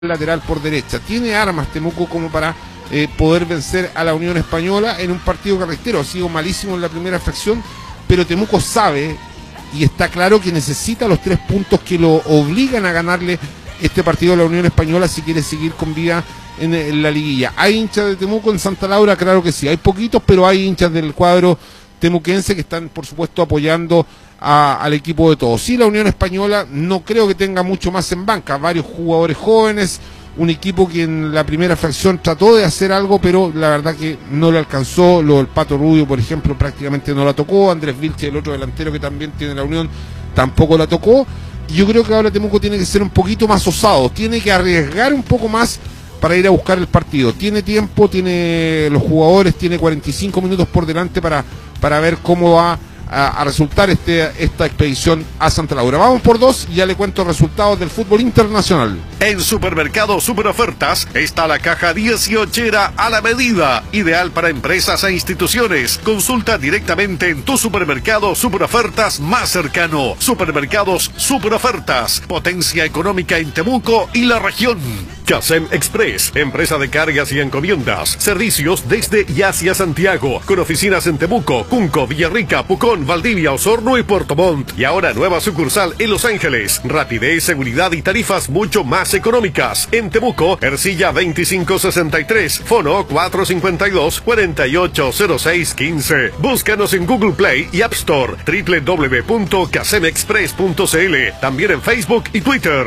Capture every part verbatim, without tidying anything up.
lateral por derecha. Tiene armas Temuco como para eh, poder vencer a la Unión Española en un partido que, reitero, ha sido malísimo en la primera fracción, pero Temuco sabe y está claro que necesita los tres puntos que lo obligan a ganarle este partido a la Unión Española si quiere seguir con vida en, en la liguilla. ¿Hay hinchas de Temuco en Santa Laura? Claro que sí, hay poquitos, pero hay hinchas del cuadro temuquense que están, por supuesto, apoyando a, al equipo de todos. Sí, la Unión Española no creo que tenga mucho más en banca, varios jugadores jóvenes, un equipo que en la primera fracción trató de hacer algo, pero la verdad que no le alcanzó. Lo del Pato Rubio, por ejemplo, prácticamente no la tocó. Andrés Vilche, el otro delantero que también tiene la Unión, tampoco la tocó. Y yo creo que ahora Temuco tiene que ser un poquito más osado, tiene que arriesgar un poco más para ir a buscar el partido. Tiene tiempo, tiene los jugadores, tiene cuarenta y cinco minutos por delante para, para ver cómo va a, a resultar este, esta expedición a Santa Laura. Vamos por dos y ya le cuento resultados del fútbol internacional. En Supermercado Super Ofertas está la caja dieciochera a la medida, ideal para empresas e instituciones. Consulta directamente en tu supermercado Super Ofertas más cercano. Supermercados Super Ofertas, potencia económica en Temuco y la región. Casem Express, empresa de cargas y encomiendas, servicios desde y hacia Santiago, con oficinas en Temuco, Cunco, Villarrica, Pucón, Valdivia, Osorno y Puerto Montt. Y ahora nueva sucursal en Los Ángeles. Rapidez, seguridad y tarifas mucho más económicas. En Temuco, Ercilla veinticinco sesenta y tres, Fono cuatro cinco dos, cuatro ocho cero seis uno cinco. Búscanos en Google Play y App Store, doble u doble u doble u punto casem express punto c l, también en Facebook y Twitter.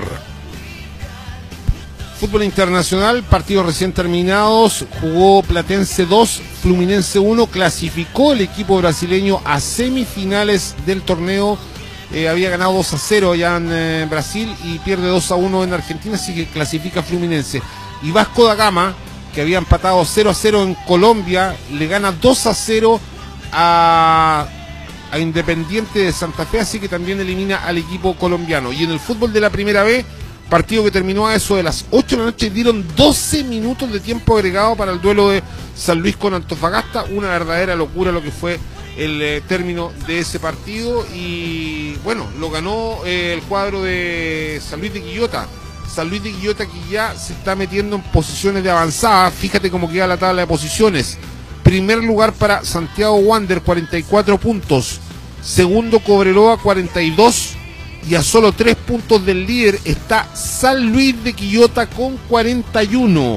Fútbol internacional, partidos recién terminados, jugó Platense dos, Fluminense uno, clasificó el equipo brasileño a semifinales del torneo. Eh, había ganado dos a cero allá en eh, Brasil y pierde dos a uno en Argentina, así que clasifica Fluminense. Y Vasco da Gama, que había empatado cero a cero en Colombia, le gana dos a cero a, a Independiente de Santa Fe, así que también elimina al equipo colombiano. Y en el fútbol de la Primera B, partido que terminó a eso de las ocho de la noche, dieron doce minutos de tiempo agregado para el duelo de San Luis con Antofagasta. Una verdadera locura lo que fue el eh, término de ese partido. Y bueno, lo ganó eh, el cuadro de San Luis de Quillota. San Luis de Quillota que ya se está metiendo en posiciones de avanzada. Fíjate cómo queda la tabla de posiciones. Primer lugar para Santiago Wander, cuarenta y cuatro puntos. Segundo Cobreloa, cuarenta y dos. Y a solo tres puntos del líder está San Luis de Quillota con cuarenta y uno.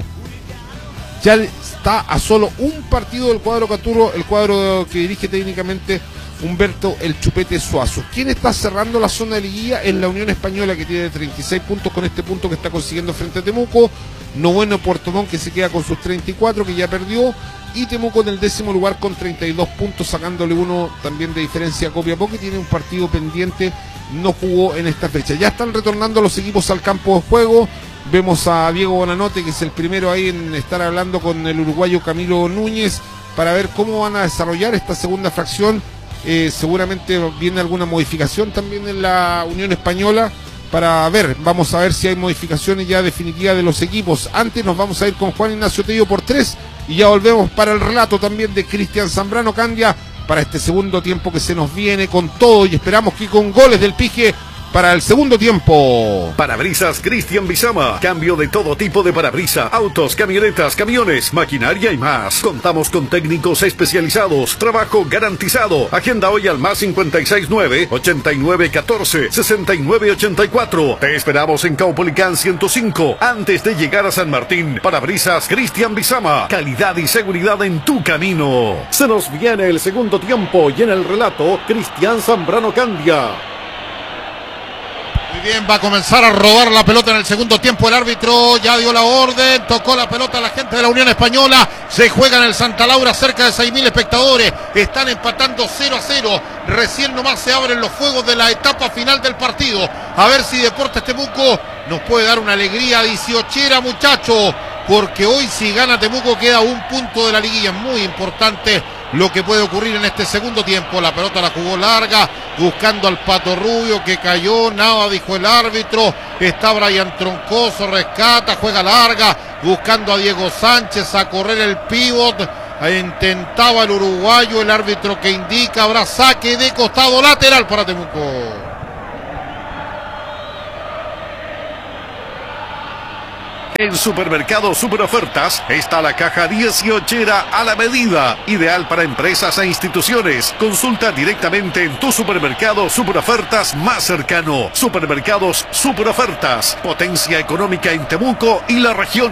Ya está a solo un partido del cuadro Caturro, el cuadro que dirige técnicamente Humberto El Chupete Suazo. ¿Quién está cerrando la zona de liguilla? Es la Unión Española, que tiene treinta y seis puntos con este punto que está consiguiendo frente a Temuco. Noveno Puerto Montt, que se queda con sus treinta y cuatro, que ya perdió. Y Temuco en el décimo lugar con treinta y dos puntos, sacándole uno también de diferencia a Copiapó, que tiene un partido pendiente, no jugó en esta fecha. Ya están retornando los equipos al campo de juego. Vemos a Diego Bonanote, que es el primero ahí en estar hablando con el uruguayo Camilo Núñez para ver cómo van a desarrollar esta segunda fracción. Eh, seguramente viene alguna modificación también en la Unión Española para ver, vamos a ver si hay modificaciones ya definitivas de los equipos. Antes nos vamos a ir con Juan Ignacio Tello por tres y ya volvemos para el relato también de Cristian Zambrano Candia para este segundo tiempo que se nos viene con todo, y esperamos que con goles del Pige para el segundo tiempo. Parabrisas Cristian Bizama. Cambio de todo tipo de parabrisas, autos, camionetas, camiones, maquinaria y más. Contamos con técnicos especializados. Trabajo garantizado. Agenda hoy al más cincuenta y seis nueve, ochenta y nueve catorce, sesenta y nueve ochenta y cuatro. Te esperamos en Caupolicán ciento cinco, antes de llegar a San Martín. Parabrisas Cristian Bizama. Calidad y seguridad en tu camino. Se nos viene el segundo tiempo y en el relato, Cristian Zambrano Candia. Muy bien, va a comenzar a rodar la pelota en el segundo tiempo. El árbitro ya dio la orden, tocó la pelota a la gente de la Unión Española. Se juega en el Santa Laura, cerca de seis mil espectadores. Están empatando cero a cero. Recién nomás se abren los fuegos de la etapa final del partido. A ver si Deportes Temuco nos puede dar una alegría dieciochera, muchachos. Porque hoy, si gana Temuco, queda un punto de la liguilla. Muy importante lo que puede ocurrir en este segundo tiempo. La pelota la jugó larga, buscando al Pato Rubio, que cayó, nada dijo el árbitro. Está Brian Troncoso, rescata, juega larga, buscando a Diego Sánchez, a correr el pívot. Intentaba el uruguayo, el árbitro que indica, habrá saque de costado lateral para Temuco. En Supermercado Superofertas está la caja dieciochera a la medida, ideal para empresas e instituciones. Consulta directamente en tu supermercado Superofertas más cercano. Supermercados Superofertas, potencia económica en Temuco y la región.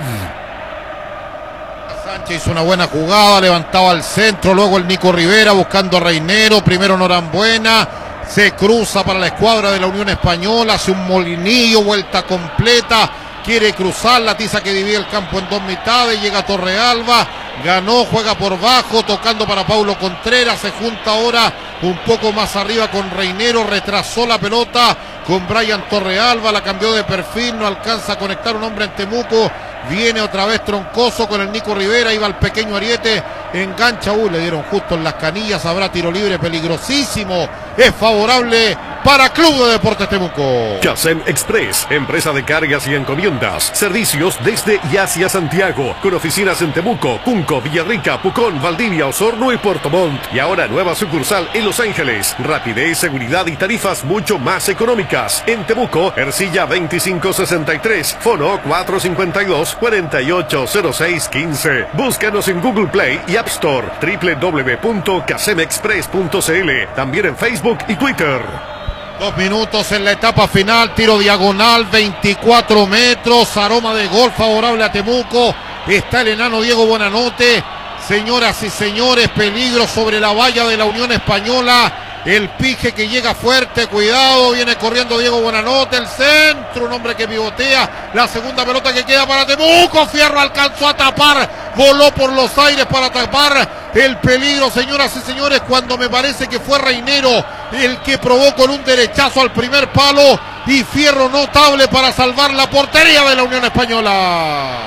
Sánchez hizo una buena jugada, levantaba al centro, luego el Nico Rivera buscando a Reinero, primero Norambuena, se cruza para la escuadra de la Unión Española, hace un molinillo, vuelta completa. Quiere cruzar la tiza que divide el campo en dos mitades, llega a Torrealba, ganó, juega por bajo, tocando para Paulo Contreras, se junta ahora un poco más arriba con Reinero, retrasó la pelota con Brian Torrealba, la cambió de perfil, no alcanza a conectar un hombre en Temuco, viene otra vez Troncoso con el Nico Rivera, iba al pequeño Ariete, engancha, uh, le dieron justo en las canillas, habrá tiro libre peligrosísimo, es favorable para Club de Deportes Temuco. Casem Express, empresa de cargas y encomiendas, servicios desde y hacia Santiago, con oficinas en Temuco, Cunco, Villarrica, Pucón, Valdivia, Osorno y Puerto Montt, y ahora nueva sucursal en Los Ángeles, rapidez, seguridad y tarifas mucho más económicas. En Temuco, Ercilla veinticinco sesenta y tres, Fono cuatro cinco dos, cuatro ocho cero seis uno cinco. Búscanos en Google Play y App Store, doble u doble u doble u punto casem express punto c l, también en Facebook y Twitter. Dos minutos en la etapa final, tiro diagonal, veinticuatro metros, aroma de gol favorable a Temuco, está el enano Diego Buenanote, señoras y señores, peligro sobre la valla de la Unión Española, el pije que llega fuerte, cuidado, viene corriendo Diego Buenanote, el centro, un hombre que pivotea, la segunda pelota que queda para Temuco, Fierro alcanzó a tapar, voló por los aires para tapar el peligro, señoras y señores, cuando me parece que fue Reinero el que probó con un derechazo al primer palo y Fierro notable para salvar la portería de la Unión Española.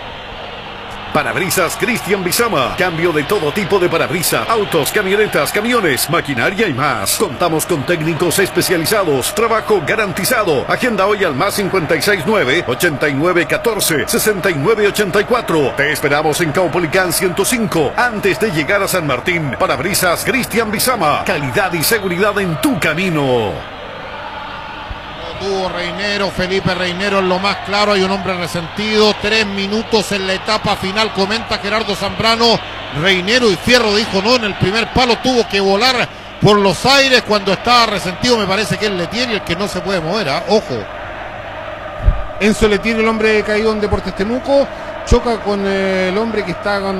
Parabrisas Cristian Bizama. Cambio de todo tipo de parabrisas, autos, camionetas, camiones, maquinaria y más. Contamos con técnicos especializados. Trabajo garantizado. Agenda hoy al más cincuenta y seis nueve, ochenta y nueve catorce, sesenta y nueve ochenta y cuatro. Te esperamos en Caupolicán ciento cinco, antes de llegar a San Martín. Parabrisas Cristian Bizama. Calidad y seguridad en tu camino. Tuvo Reinero, Felipe Reinero en lo más claro, hay un hombre resentido, tres minutos en la etapa final, comenta Gerardo Zambrano, Reinero y Fierro dijo no, en el primer palo tuvo que volar por los aires, cuando estaba resentido me parece que es Letier y el que no se puede mover, ¿eh? Ojo. Enzo Letier, el hombre caído en Deportes Temuco, choca con eh, el hombre que está con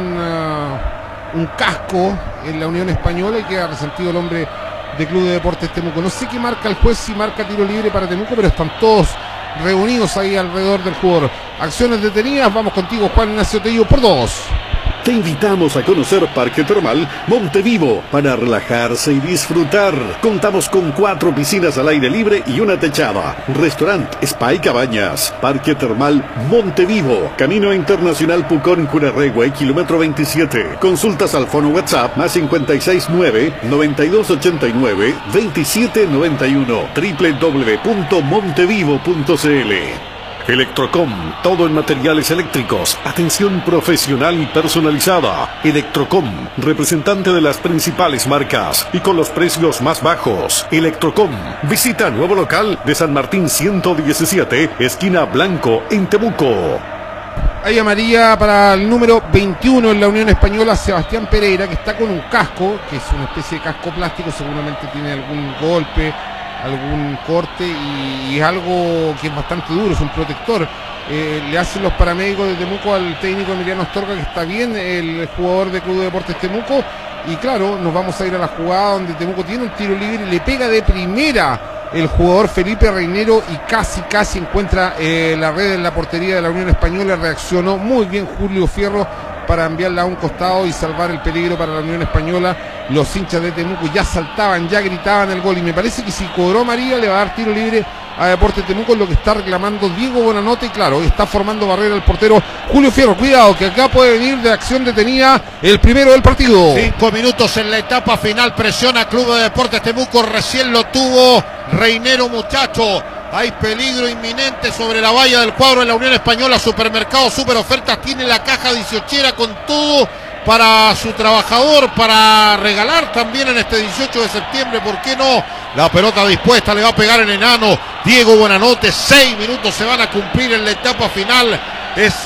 uh, un casco en la Unión Española y queda resentido el hombre de Club de Deportes Temuco. No sé qué marca el juez, si marca tiro libre para Temuco, pero están todos reunidos ahí alrededor del jugador. Acciones detenidas, vamos contigo Juan Ignacio Tello por dos. Te invitamos a conocer Parque Termal Montevivo para relajarse y disfrutar. Contamos con cuatro piscinas al aire libre y una techada. Restaurante, spa y cabañas. Parque Termal Montevivo. Camino Internacional Pucón Curarrehue, kilómetro veintisiete. Consultas al fono WhatsApp más cincuenta y seis nueve, noventa y dos ochenta y nueve, veintisiete noventa y uno. doble u doble u doble u punto montevivo punto c l. Electrocom, todo en materiales eléctricos, atención profesional y personalizada. Electrocom, representante de las principales marcas y con los precios más bajos. Electrocom, visita nuevo local de San Martín ciento diecisiete, esquina Blanco, en Temuco. Hay amarilla para el número veintiuno en la Unión Española, Sebastián Pereira, que está con un casco, que es una especie de casco plástico, seguramente tiene algún golpe, algún corte y, y es algo que es bastante duro, es un protector. Eh, le hacen los paramédicos de Temuco al técnico Emiliano Astorga que está bien, el jugador de Club de Deportes Temuco, y claro, nos vamos a ir a la jugada donde Temuco tiene un tiro libre y le pega de primera el jugador Felipe Reinero y casi casi encuentra eh, la red en la portería de la Unión Española. Reaccionó muy bien Julio Fierro para enviarla a un costado y salvar el peligro para la Unión Española. Los hinchas de Temuco ya saltaban, ya gritaban el gol, y me parece que si cobró María le va a dar tiro libre a Deportes Temuco, es lo que está reclamando Diego Buenanote, y claro, está formando barrera el portero Julio Fierro. Cuidado que acá puede venir de acción detenida el primero del partido. Cinco minutos en la etapa final, presiona Club de Deportes Temuco, recién lo tuvo Reinero, muchacho. Hay peligro inminente sobre la valla del cuadro de la Unión Española. Supermercado Super Ofertas tiene la caja dieciochera con todo para su trabajador, para regalar también en este dieciocho de septiembre, ¿por qué no? La pelota dispuesta, le va a pegar el enano Diego Buenanote. Seis minutos se van a cumplir en la etapa final. Es